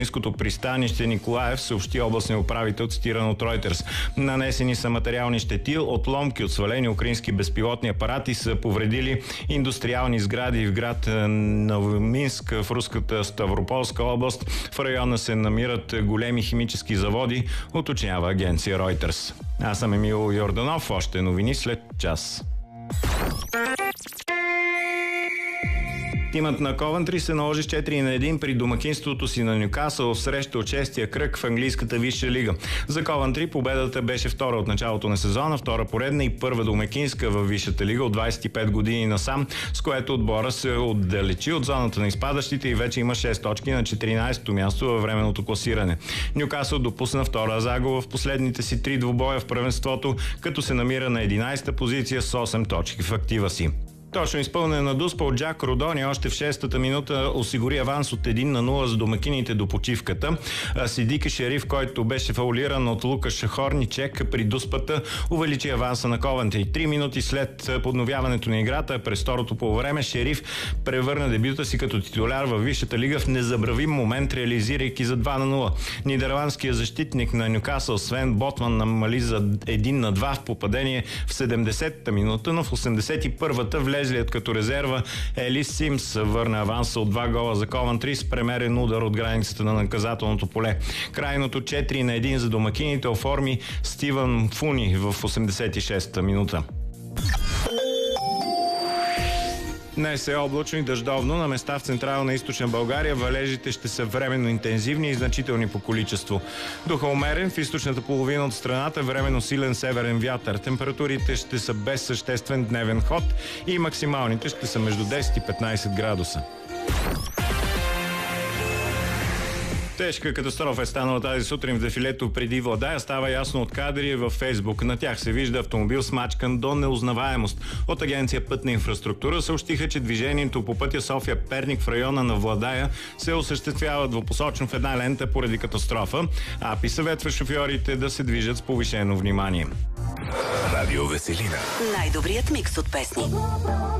украинското пристанище Николаев, съобщи областния управител, цитиран от Reuters. Нанесени са материални щети, отломки от свалени украински безпилотни апарати са повредили индустриални сгради в град Новоминск в руската Ставрополска област. В района се намират големи химически заводи, уточнява агенция Reuters. Аз съм Емил Йорданов, още новини след час. Тимът на Ковентри се наложи с 4-1 при домакинството си на Нюкасъл в среща от 6-я кръг в английската висша лига. За Ковентри победата беше втора от началото на сезона, втора поредна и първа домакинска във висшата лига от 25 години насам, с което отбора се отдалечи от зоната на изпадащите и вече има 6 точки на 14-то място във временното класиране. Нюкасъл допусна втора загуба в последните си 3 двубоя в първенството, като се намира на 11-та позиция с 8 точки в актива си. Точно изпълнен на Дуспа от Джак Родони още в 6-та минута осигури аванс от 1-0 за домакините до почивката. Сидики Шериф, който беше фаулиран от Лукаш Хорничек при Дуспата, увеличи аванса на Ковентри. 3 минути след подновяването на играта през второто полувреме Шериф превърна дебюта си като титуляр във висшата лига в незабравим момент, реализирайки за 2-0. Нидерландският защитник на Нюкасъл Свен Ботман намали за 1-2 в попадение в 70-та минута, но в 81-та влезлият като резерва Елис Симс върна аванса от 2 гола за Ковентри с премерен удар от границата на наказателното поле. Крайното 4-1 за домакините оформи Стивън Фуни в 86-та минута. Днес е облачно и дъждовно. На места в Централна и Източна България валежите ще са временно интензивни и значителни по количество. Духа умерен, в източната половина от страната временно силен северен вятър. Температурите ще са без съществен дневен ход и максималните ще са между 10 и 15 градуса. Тежка катастрофа е станала тази сутрин в дефилето преди Владая. Става ясно от кадри във Фейсбук. На тях се вижда автомобил смачкан до неузнаваемост. От агенция Пътна инфраструктура съобщиха, че движението по пътя София-Перник в района на Владая се осъществява двупосочно в една лента поради катастрофа. АПИ съветва шофьорите да се движат с повишено внимание. Радио Веселина. Най-добрият микс от песни.